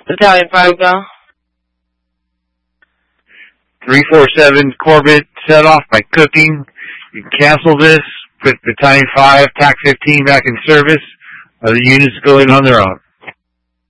Battalion 5, go. 347 Corbett, set off by cooking. You can cancel this. Put Battalion 5, TAC 15 back in service. Other units go in on their own.